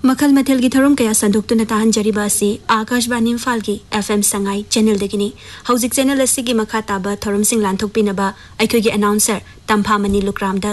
मखल मथल की थरुम कया संदुक्तुना ताहंजरिबा असि आकाशवाणी इम्फाल की FM संगाई चैनल दगिनी हौजिक चैनल असि की मखा ताबा थरुम सिंग लांथोकपिनबा अखोगी अनाउंसर तंफामनी लुक्रामदा